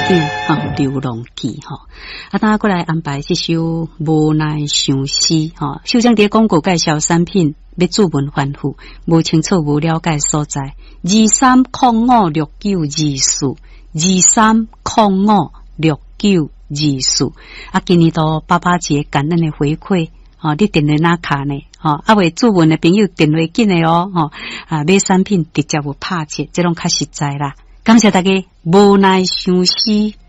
景流浪记大家过来安排这首无奈相思首先伫广告介绍产品，要注文反复，无清楚无了解所在。2305692423056924今年到爸爸节感恩的回馈你电话哪卡呢未注文的朋友电话紧的买产品直接有拍折，这拢较实在啦。感谢大家，无奈相思。